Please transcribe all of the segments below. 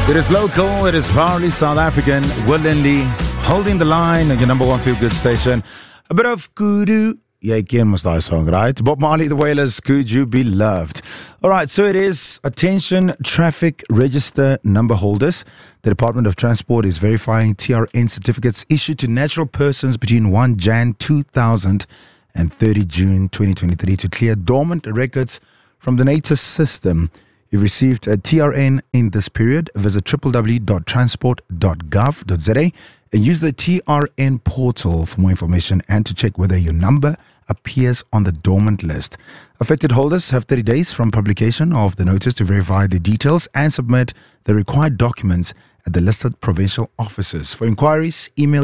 It is local, it is proudly South African, willingly holding the line on your number one feel-good station. A bit of kudu. Yeah, again must die song, right? Bob Marley, The Wailers, Could You Be Loved? All right, so it is, attention, traffic register number holders. The Department of Transport is verifying TRN certificates issued to natural persons between 1 Jan 2000 and 30 June 2023 to clear dormant records from the NATIS system. You've received a TRN in this period. Visit www.transport.gov.za and use the TRN portal for more information and to check whether your number appears on the dormant list. Affected holders have 30 days from publication of the notice to verify the details and submit the required documents at the listed provincial offices. For inquiries, email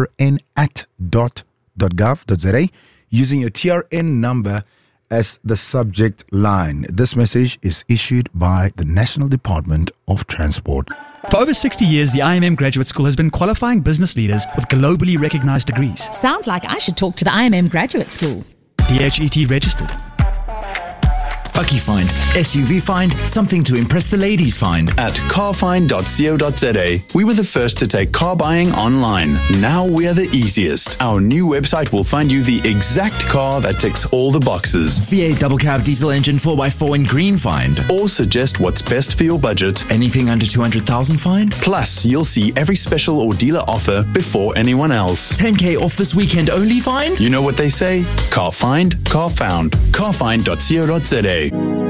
trn@dot.gov.za using your TRN number as the subject line. This message is issued by the National Department of Transport. For over 60 years, the IMM Graduate School has been qualifying business leaders with globally recognized degrees. Sounds like I should talk to the IMM Graduate School. DHET registered. Bucky Find, SUV Find, something to impress the ladies find. At carfind.co.za, we were the first to take car buying online. Now we are the easiest. Our new website will find you the exact car that ticks all the boxes. V8 double cab diesel engine 4x4 in green find. Or suggest what's best for your budget. Anything under 200,000 find. Plus, you'll see every special or dealer offer before anyone else. 10k off this weekend only find. You know what they say? Car find, car found. Carfind.co.za.